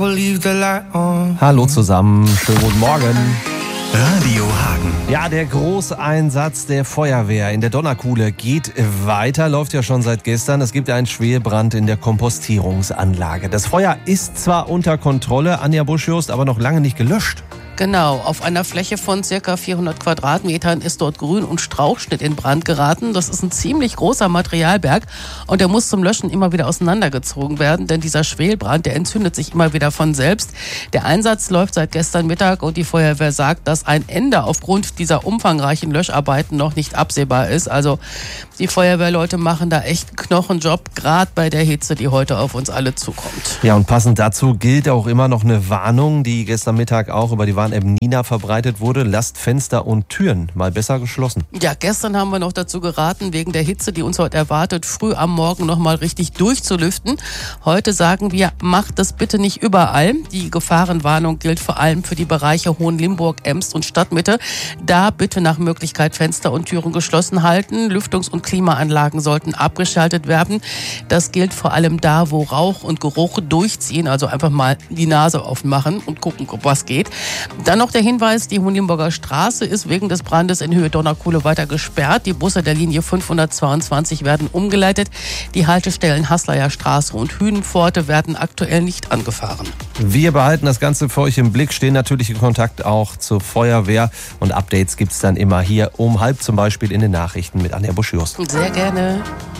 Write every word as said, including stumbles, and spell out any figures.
Hallo zusammen, schönen guten Morgen. Radio Hagen. Ja, der Großeinsatz der Feuerwehr in der Donnerkuhle geht weiter, läuft ja schon seit gestern. Es gibt einen Schwelbrand in der Kompostierungsanlage. Das Feuer ist zwar unter Kontrolle, Anja Buschjost, aber noch lange nicht gelöscht. Genau, auf einer Fläche von circa vierhundert Quadratmetern ist dort Grün- und Strauchschnitt in Brand geraten. Das ist ein ziemlich großer Materialberg und der muss zum Löschen immer wieder auseinandergezogen werden, denn dieser Schwelbrand, der entzündet sich immer wieder von selbst. Der Einsatz läuft seit gestern Mittag und die Feuerwehr sagt, dass ein Ende aufgrund dieser umfangreichen Löscharbeiten noch nicht absehbar ist. Also die Feuerwehrleute machen da echt einen Knochenjob, gerade bei der Hitze, die heute auf uns alle zukommt. Ja, und passend dazu gilt auch immer noch eine Warnung, die gestern Mittag auch über die Warn-App Nina verbreitet wurde. Lasst Fenster und Türen mal besser geschlossen. Ja, gestern haben wir noch dazu geraten, wegen der Hitze, die uns heute erwartet, früh am Morgen noch mal richtig durchzulüften. Heute sagen wir, macht das bitte nicht überall. Die Gefahrenwarnung gilt vor allem für die Bereiche Hohenlimburg, Emst und Stadtmitte. Da bitte nach Möglichkeit Fenster und Türen geschlossen halten. Lüftungs- und Klimaanlagen sollten abgeschaltet werden. Das gilt vor allem da, wo Rauch und Geruch durchziehen. Also einfach mal die Nase aufmachen und gucken, ob was geht. Dann noch der Hinweis, die Hohenlimburger Straße ist wegen des Brandes in Höhe Donnerkuhle weiter gesperrt. Die Busse der Linie fünfhundertzweiundzwanzig werden umgeleitet. Die Haltestellen Hasleyer Straße und Hünenpforte werden aktuell nicht angefahren. Wir behalten das Ganze für euch im Blick, stehen natürlich in Kontakt auch zur Feuerwehr. Und Updates gibt es dann immer hier um halb zum Beispiel in den Nachrichten mit Anja Buschjost. Sehr gerne.